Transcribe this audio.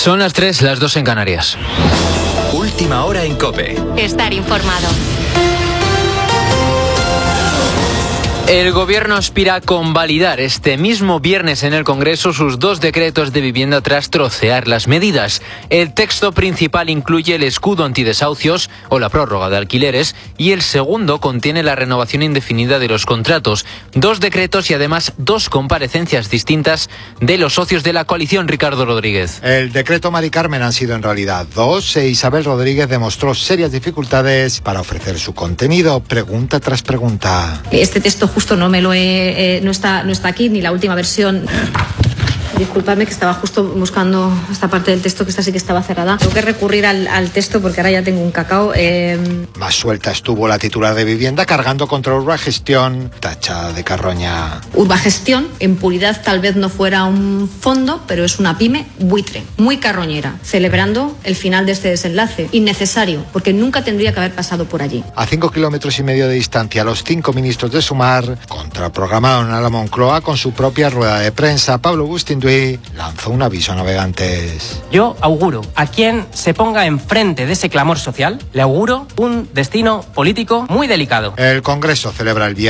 Son las 3, las 2 en Canarias. Última hora en COPE. Estar informado. El Gobierno aspira a convalidar este mismo viernes en el Congreso sus 2 decretos de vivienda tras trocear las medidas. El texto principal incluye el escudo antidesahucios o la prórroga de alquileres y el segundo contiene la renovación indefinida de los contratos. 2 decretos y además 2 comparecencias distintas de los socios de la coalición. Ricardo Rodríguez. El decreto Mari Carmen han sido en realidad 2 e Isabel Rodríguez demostró serias dificultades para ofrecer su contenido, pregunta tras pregunta. Este texto justo no está aquí, ni la última versión. Disculpadme que estaba justo buscando esta parte del texto, que esta sí que estaba cerrada. Tengo que recurrir al texto porque ahora ya tengo un cacao. Más suelta estuvo la titular de Vivienda cargando contra Urbagestión, tacha de carroña. Urbagestión, en puridad tal vez no fuera un fondo, pero es una pyme buitre, muy carroñera, celebrando el final de este desenlace. Innecesario, porque nunca tendría que haber pasado por allí. A 5,5 kilómetros de distancia, los 5 ministros de Sumar contraprogramaron a la Moncloa con su propia rueda de prensa. Pablo Bustinduy lanzó un aviso a navegantes. Yo auguro a quien se ponga enfrente de ese clamor social, le auguro un destino político muy delicado. El Congreso celebra el viernes